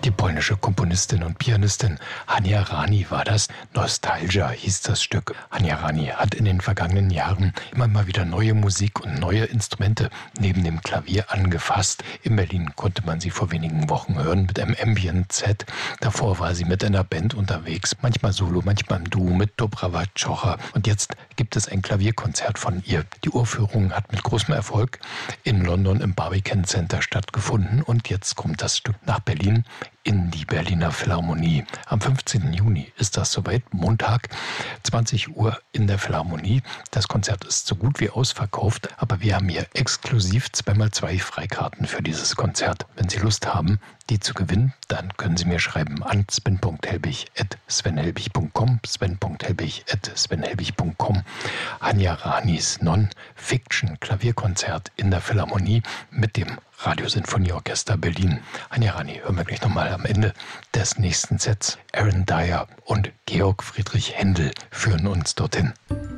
Die polnische Komponistin und Pianistin Hania Rani war das. Nostalgia hieß das Stück. Hania Rani hat in den vergangenen Jahren immer mal wieder neue Musik und neue Instrumente neben dem Klavier angefasst. In Berlin konnte man sie vor wenigen Wochen hören mit einem Ambient-Set. Davor war sie mit einer Band unterwegs, manchmal solo, manchmal im Duo mit Dobrava Czocha. Und jetzt gibt es ein Klavierkonzert von ihr. Die Uraufführung hat mit großem Erfolg in London im Barbican Center stattgefunden und jetzt kommt das Stück nach Berlin in die Berliner Philharmonie. Am 15. Juni ist das soweit, Montag, 20 Uhr in der Philharmonie. Das Konzert ist so gut wie ausverkauft, aber wir haben hier exklusiv 2x2 Freikarten für dieses Konzert. Wenn Sie Lust haben, die zu gewinnen, dann können Sie mir schreiben an sven.helbig@svenhelbig.com, sven.helbig@svenhelbig.com. Hania Ranis Non-Fiction Klavierkonzert in der Philharmonie mit dem Radiosinfonieorchester Berlin. Hania Rani hören wir gleich nochmal am Ende des nächsten Sets. Aaron Dyer und Georg Friedrich Händel führen uns dorthin.